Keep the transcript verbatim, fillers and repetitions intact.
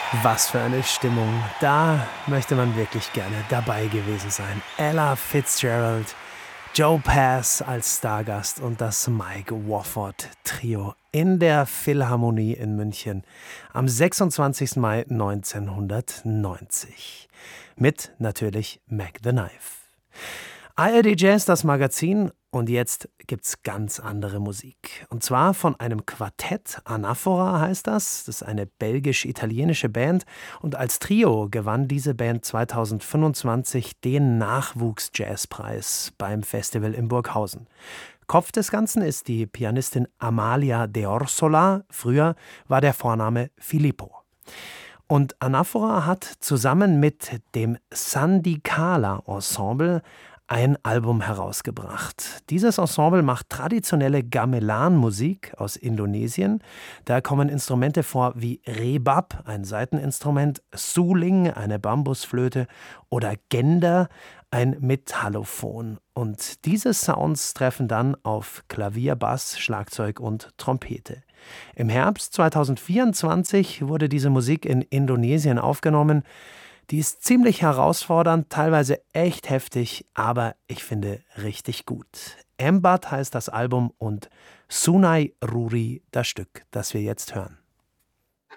Was für eine Stimmung. Da möchte man wirklich gerne dabei gewesen sein. Ella Fitzgerald, Joe Pass als Stargast und das Mike Wofford Trio in der Philharmonie in München am sechsundzwanzigsten Mai neunzehnhundertneunzig. Mit natürlich Mac the Knife. A R D Jazz, das Magazin, und jetzt gibt's ganz andere Musik. Und zwar von einem Quartett, Anaphora heißt das. Das ist eine belgisch-italienische Band. Und als Trio gewann diese Band zweitausendfünfundzwanzig den Nachwuchs-Jazzpreis beim Festival in Burghausen. Kopf des Ganzen ist die Pianistin Amalia D'Orsola. Früher war der Vorname Filippo. Und Anaphora hat zusammen mit dem Sandikala Ensemble ein Album herausgebracht. Dieses Ensemble macht traditionelle Gamelan-Musik aus Indonesien. Da kommen Instrumente vor wie Rebab, ein Saiteninstrument, Suling, eine Bambusflöte, oder Gender, ein Metallophon. Und diese Sounds treffen dann auf Klavier, Bass, Schlagzeug und Trompete. Im Herbst zweitausendvierundzwanzig wurde diese Musik in Indonesien aufgenommen. Die ist ziemlich herausfordernd, teilweise echt heftig, aber ich finde richtig gut. Embat heißt das Album und Sunai Ruri das Stück, das wir jetzt hören.